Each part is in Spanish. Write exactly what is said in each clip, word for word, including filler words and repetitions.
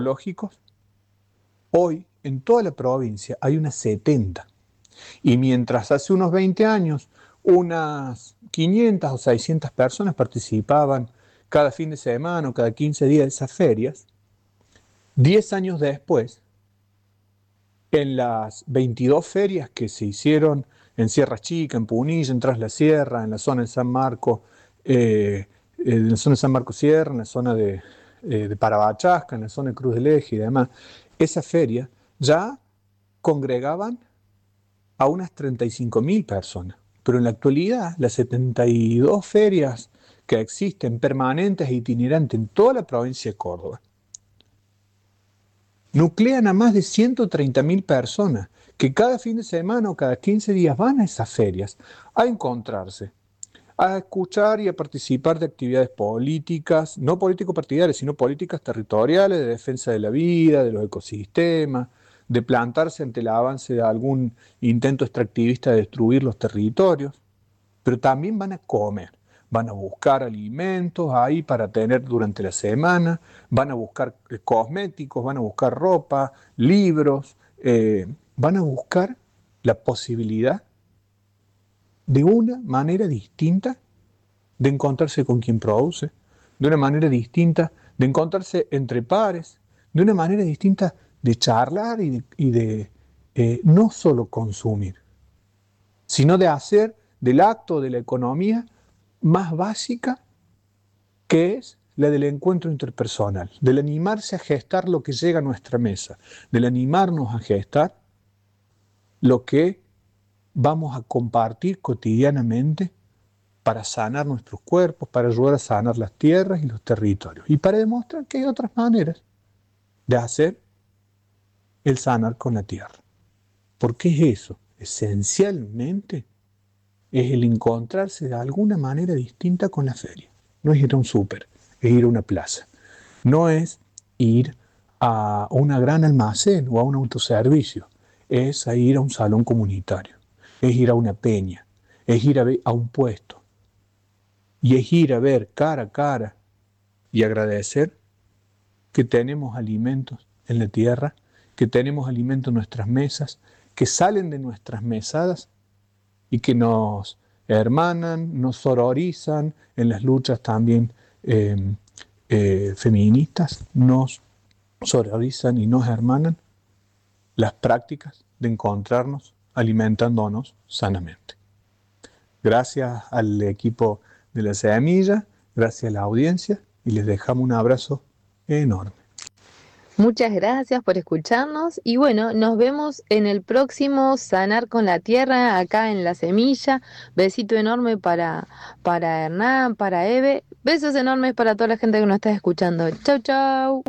ecológicos, hoy en toda la provincia hay unas setenta. Y mientras hace unos veinte años unas quinientas o seiscientas personas participaban cada fin de semana o cada quince días de esas ferias, diez años después, en las veintidós ferias que se hicieron en Sierra Chica, en Punilla, en Tras la Sierra, en la zona de San Marco, eh, en la zona de San Marco Sierra, en la zona de, eh, de Parabachasca, en la zona de Cruz del Eje y demás, esas ferias ya congregaban a unas treinta y cinco mil personas. Pero en la actualidad, las setenta y dos ferias que existen permanentes e itinerantes en toda la provincia de Córdoba nuclean a más de ciento treinta mil personas que cada fin de semana o cada quince días van a esas ferias a encontrarse, a escuchar y a participar de actividades políticas, no político-partidarias, sino políticas territoriales, de defensa de la vida, de los ecosistemas, de plantarse ante el avance de algún intento extractivista de destruir los territorios, pero también van a comer, van a buscar alimentos ahí para tener durante la semana, van a buscar eh, cosméticos, van a buscar ropa, libros, eh, van a buscar la posibilidad de una manera distinta de encontrarse con quien produce, de una manera distinta de encontrarse entre pares, de una manera distinta de charlar y de, y de eh, no solo consumir, sino de hacer del acto de la economía más básica, que es la del encuentro interpersonal, del animarse a gestar lo que llega a nuestra mesa, del animarnos a gestar lo que vamos a compartir cotidianamente para sanar nuestros cuerpos, para ayudar a sanar las tierras y los territorios, y para demostrar que hay otras maneras de hacer el sanar con la tierra. Porque es eso, esencialmente, es el encontrarse de alguna manera distinta con la feria. No es ir a un súper, es ir a una plaza. No es ir a una gran almacén o a un autoservicio, es a ir a un salón comunitario, es ir a una peña, es ir a, ver, a un puesto, y es ir a ver cara a cara y agradecer que tenemos alimentos en la tierra, que tenemos alimentos en nuestras mesas, que salen de nuestras mesadas y que nos hermanan, nos sororizan en las luchas también eh, eh, feministas, nos sororizan y nos hermanan las prácticas de encontrarnos alimentándonos sanamente. Gracias al equipo de La Semilla, gracias a la audiencia, y les dejamos un abrazo enorme. Muchas gracias por escucharnos y bueno, nos vemos en el próximo Sanar con la Tierra acá en La Semilla. Besito enorme para, para Hernán, para Eve. Besos enormes para toda la gente que nos está escuchando. Chau, chau.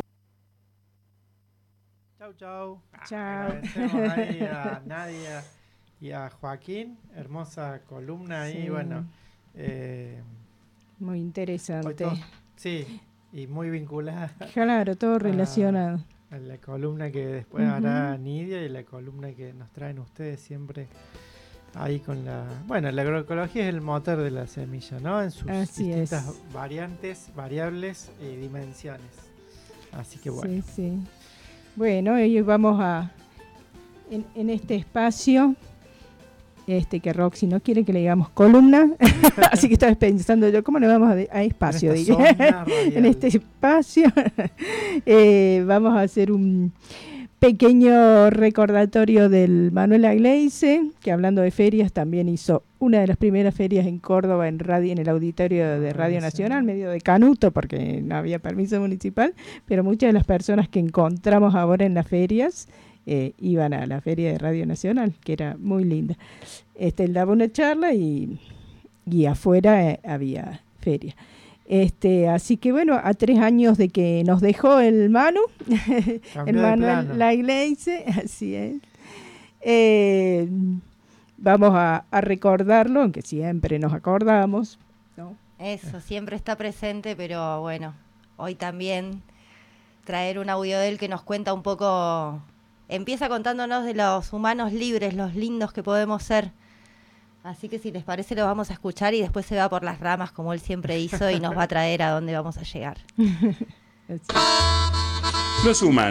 Chau, chau. Chao. Agradecemos ahí a Nadia y a Joaquín. Hermosa columna ahí, Sí. bueno. Eh, Muy interesante. todo, sí, y muy vinculada. Claro, todo relacionado. A, a la columna que después uh-huh. hará Nidia y la columna que nos traen ustedes siempre ahí con la... Bueno, la agroecología es el motor de La Semilla, ¿no? En sus Así distintas es. variantes, variables y dimensiones. Así que bueno. Sí, sí. Bueno, y vamos a... En, en este espacio... Este que Roxy no quiere que le digamos columna, así que estaba pensando yo, ¿cómo le vamos a, de, a espacio? En, en este espacio eh, vamos a hacer un pequeño recordatorio del Manuel Agleise, que hablando de ferias también hizo una de las primeras ferias en Córdoba en radio, en el auditorio de Radio Nacional, medio de canuto porque no había permiso municipal, pero muchas de las personas que encontramos ahora en las ferias Eh, iban a la feria de Radio Nacional, que era muy linda. Este, él daba una charla y, y afuera eh, había feria. Este, así que bueno, a tres años de que nos dejó el Manu, el Manuel Agleise, así es. Eh, vamos a, a recordarlo, aunque siempre nos acordamos, ¿no? Eso, siempre está presente, pero bueno, hoy también traer un audio de él que nos cuenta un poco... Empieza contándonos de los humanos libres, los lindos que podemos ser. Así que si les parece lo vamos a escuchar y después se va por las ramas como él siempre hizo y nos va a traer a dónde vamos a llegar. Los humanos.